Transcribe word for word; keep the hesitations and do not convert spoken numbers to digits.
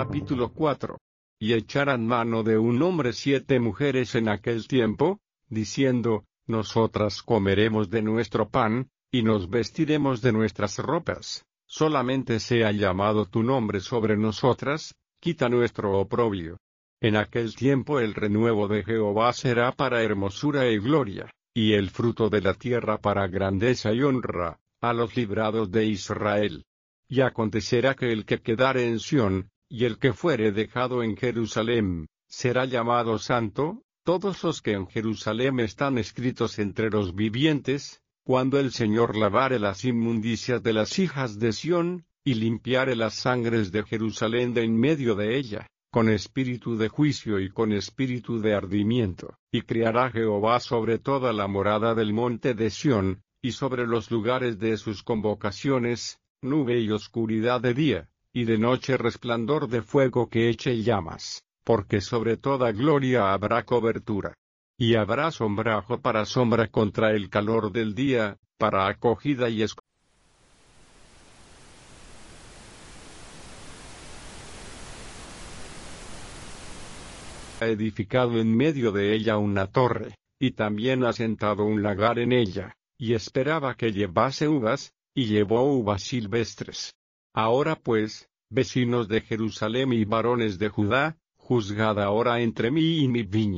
Capítulo cuatro. Y echaran mano de un hombre siete mujeres en aquel tiempo, diciendo, Nosotras comeremos de nuestro pan, y nos vestiremos de nuestras ropas, solamente sea llamado tu nombre sobre nosotras, quita nuestro oprobio. En aquel tiempo el renuevo de Jehová será para hermosura y gloria, y el fruto de la tierra para grandeza y honra, a los librados de Israel. Y acontecerá que el que quedare en Sión, y el que fuere dejado en Jerusalem, será llamado santo, todos los que en Jerusalem están escritos entre los vivientes, cuando el Señor lavare las inmundicias de las hijas de Sión, y limpiare las sangres de Jerusalén de en medio de ella, con espíritu de juicio y con espíritu de ardimiento, y criará Jehová sobre toda la morada del monte de Sión, y sobre los lugares de sus convocaciones, nube y oscuridad de día, y de noche resplandor de fuego que eche llamas, porque sobre toda gloria habrá cobertura. Y habrá sombrajo para sombra contra el calor del día, para acogida y escondida. Ha edificado en medio de ella una torre, y también ha sentado un lagar en ella, y esperaba que llevase uvas, y llevó uvas silvestres. Ahora pues, vecinos de Jerusalem y varones de Judá, juzgad ahora entre mí y mi viña.